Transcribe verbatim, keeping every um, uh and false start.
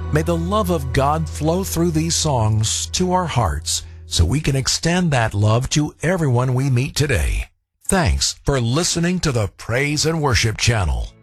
May the love of God flow through these songs to our hearts so we can extend that love to everyone we meet today. Thanks for listening to the Praise and Worship Channel.